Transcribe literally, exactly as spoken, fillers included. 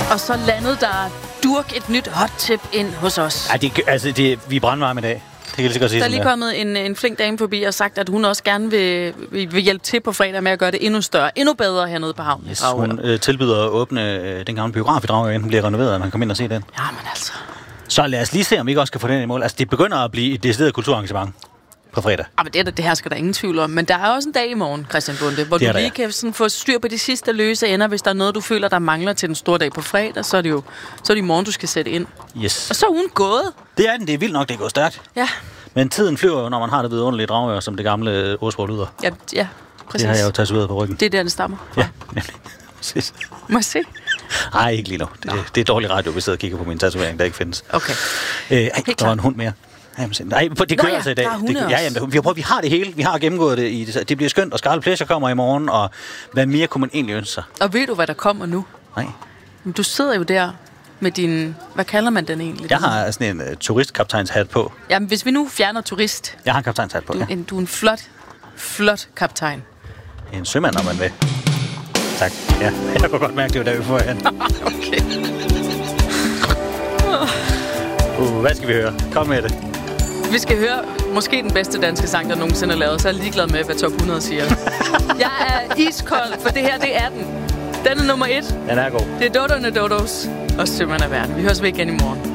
Og så landede der durk et nyt hot tip ind hos os. Ja, det, altså, det, vi er brandvarme i dag. Det kan jeg lige så godt sige. Der er lige kommet en, en flink dame forbi og sagt, at hun også gerne vil, vil, vil hjælpe til på fredag med at gøre det endnu større, endnu bedre hernede på havnen. Yes, hun øh, tilbyder at åbne øh, den gamle biograf i Dragør, inden den bliver renoveret, og man kan komme ind og se den. Jamen altså. Så lad os lige se, om vi ikke også kan få den i mål. Altså, det begynder at blive et decideret kulturarrangement på fredag. Ja, men det, er der, det her skal der ingen tvivl om. Men der er også en dag i morgen, Christian Bonde, hvor det du lige kan sådan få styr på de sidste løse ender. Hvis der er noget, du føler, der mangler til den store dag på fredag, så er det jo så er det i morgen, du skal sætte ind. Yes. Og så er ugen gået. Det er den. Det er vildt nok, det er gået stærkt. Ja. Men tiden flyver jo, når man har det vidunderlige Dragør, som det gamle ordsprog lyder. Ja, ja, præcis. Det har jeg jo tatoveret på ryggen. Det er der, det stammer fra. Ja, nemlig. Præcis. Må jeg se? Nej, ikke lige nu. Det, det er dårlig radio, hvis jeg sidder og kigger på min tatovering, der ikke findes. Okay. Øh, ej, der var en hund mere. Jamen, nej, det kører altså i dag. Det, ja, jamen, vi, har prøvet, vi har det hele. Vi har gennemgået det. I det, det bliver skønt, og Scarlet Pleasure kommer i morgen, og hvad mere kunne man egentlig ønske sig? Og ved du, hvad der kommer nu? Nej. Du sidder jo der med din... Hvad kalder man den egentlig? Jeg har sådan en uh, turistkaptajnshat på. Jamen, hvis vi nu fjerner turist... Jeg har en kaptajnshat på, du, ja. en, du er en flot, flot kaptajn. En sømand, når man vil. Tak. Ja, jeg kunne godt mærke, det var der, vi får hen. Okay. uh, hvad skal vi høre? Kom med det. Vi skal høre måske den bedste danske sang, der nogensinde er lavet, så er jeg ligeglad med, hvad top hundrede siger. Jeg er iskold, for det her, det er den. Den er nummer et. Den er god. Det er Dodone Dodos og Sømmerne af verden. Vi høres ved igen i morgen.